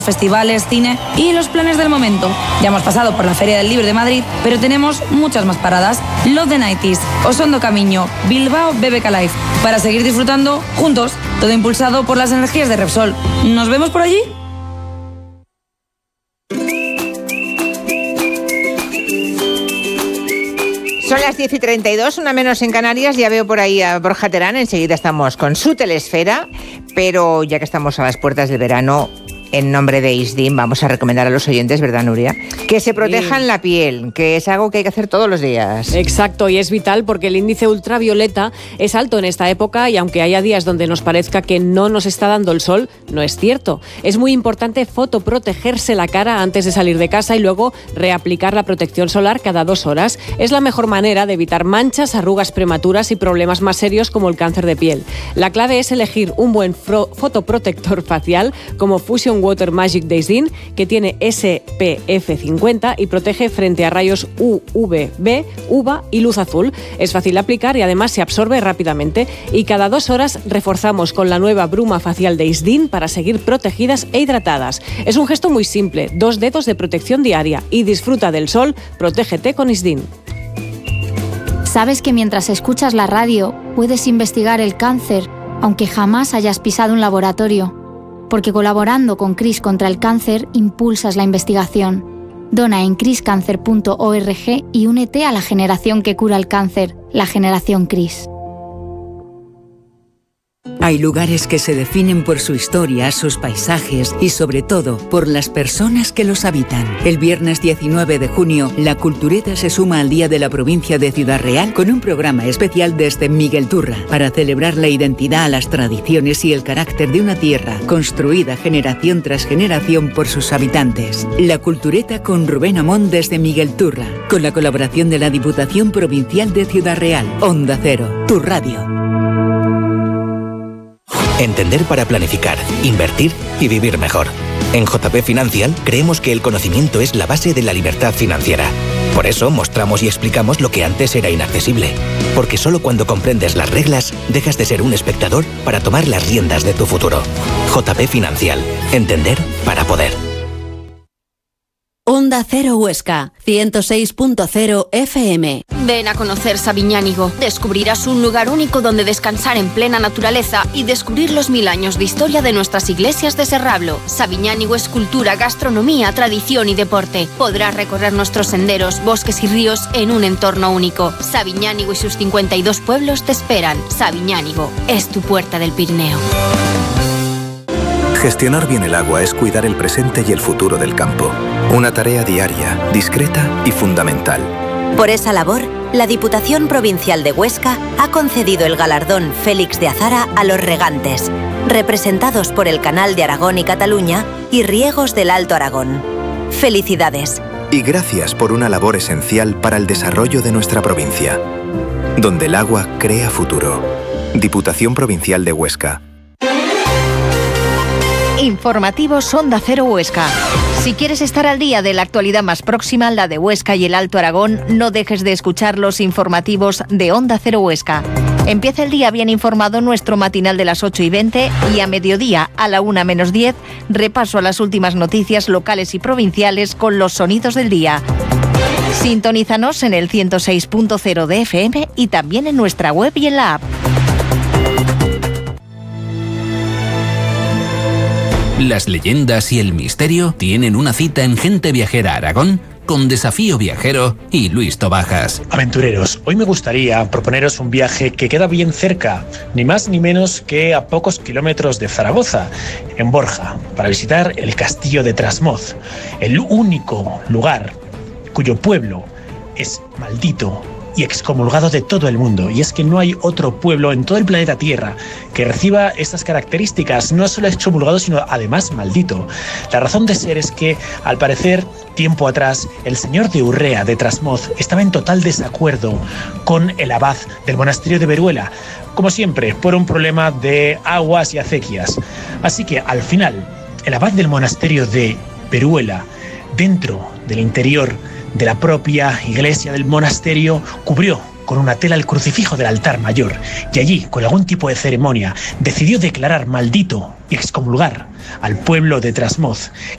festivales, cine y los planes del momento. Ya hemos pasado por la Feria del Libro de Madrid, pero tenemos muchas más paradas. Love the 90s, Osondo Camiño, Bilbao BBK Live, para seguir disfrutando juntos, todo impulsado por las energías de Repsol. ¿Nos vemos por allí? Son las 10:32, una menos en Canarias. Ya veo por ahí a Borja Terán. Enseguida estamos con su telesfera. Pero ya que estamos a las puertas del verano, en nombre de ISDIN vamos a recomendar a los oyentes, ¿verdad, Nuria?, que se protejan la piel, que es algo que hay que hacer todos los días. Exacto, y es vital porque el índice ultravioleta es alto en esta época y aunque haya días donde nos parezca que no nos está dando el sol, no es cierto. Es muy importante fotoprotegerse la cara antes de salir de casa y luego reaplicar la protección solar cada 2 horas. Es la mejor manera de evitar manchas, arrugas prematuras y problemas más serios como el cáncer de piel. La clave es elegir un buen fotoprotector facial como Fusion Water Magic de ISDIN, que tiene SPF 50 y protege frente a rayos UVB, UVA y luz azul. Es fácil de aplicar y además se absorbe rápidamente. Y cada 2 horas reforzamos con la nueva bruma facial de ISDIN para seguir protegidas e hidratadas. Es un gesto muy simple, 2 dedos de protección diaria y disfruta del sol, protégete con ISDIN. ¿Sabes que mientras escuchas la radio puedes investigar el cáncer, aunque jamás hayas pisado un laboratorio? Porque colaborando con CRIS contra el cáncer, impulsas la investigación. Dona en criscancer.org y únete a la generación que cura el cáncer, la generación CRIS. Hay lugares que se definen por su historia, sus paisajes y sobre todo por las personas que los habitan. El viernes 19 de junio, la Cultureta se suma al Día de la Provincia de Ciudad Real con un programa especial desde Miguel Turra para celebrar la identidad, las tradiciones y el carácter de una tierra construida generación tras generación por sus habitantes. La Cultureta con Rubén Amón desde Miguel Turra, con la colaboración de la Diputación Provincial de Ciudad Real. Onda Cero, tu radio. Entender para planificar, invertir y vivir mejor. En JP Financial creemos que el conocimiento es la base de la libertad financiera. Por eso mostramos y explicamos lo que antes era inaccesible. Porque solo cuando comprendes las reglas, dejas de ser un espectador para tomar las riendas de tu futuro. JP Financial. Entender para poder. Onda Cero Huesca, 106.0 FM. Ven a conocer Sabiñánigo. Descubrirás un lugar único donde descansar en plena naturaleza y descubrir los 1000 años de historia de nuestras iglesias de Serrablo. Sabiñánigo es cultura, gastronomía, tradición y deporte. Podrás recorrer nuestros senderos, bosques y ríos en un entorno único. Sabiñánigo y sus 52 pueblos te esperan. Sabiñánigo es tu puerta del Pirineo. Gestionar bien el agua es cuidar el presente y el futuro del campo. Una tarea diaria, discreta y fundamental. Por esa labor, la Diputación Provincial de Huesca ha concedido el galardón Félix de Azara a los regantes, representados por el Canal de Aragón y Cataluña y Riegos del Alto Aragón. ¡Felicidades! Y gracias por una labor esencial para el desarrollo de nuestra provincia. Donde el agua crea futuro. Diputación Provincial de Huesca. Informativos Onda Cero Huesca. Si quieres estar al día de la actualidad más próxima, la de Huesca y el Alto Aragón, no dejes de escuchar los informativos de Onda Cero Huesca. Empieza el día bien informado nuestro matinal de las 8:20 y a mediodía, a la 1:10, repaso a las últimas noticias locales y provinciales con los sonidos del día. Sintonízanos en el 106.0 de FM y también en nuestra web y en la app. Las leyendas y el misterio tienen una cita en Gente Viajera Aragón con Desafío Viajero y Luis Tobajas. Aventureros, hoy me gustaría proponeros un viaje que queda bien cerca, ni más ni menos que a pocos kilómetros de Zaragoza, en Borja, para visitar el castillo de Trasmoz, el único lugar cuyo pueblo es maldito y excomulgado de todo el mundo. Y es que no hay otro pueblo en todo el planeta Tierra que reciba estas características, no solo excomulgado, sino además maldito. La razón de ser es que, al parecer, tiempo atrás, el señor de Urrea, de Trasmoz, estaba en total desacuerdo con el abad del monasterio de Veruela, como siempre, por un problema de aguas y acequias. Así que, al final, el abad del monasterio de Veruela, dentro del interior de la propia iglesia del monasterio, cubrió con una tela el crucifijo del altar mayor y allí, con algún tipo de ceremonia, decidió declarar maldito y excomulgar al pueblo de Trasmoz,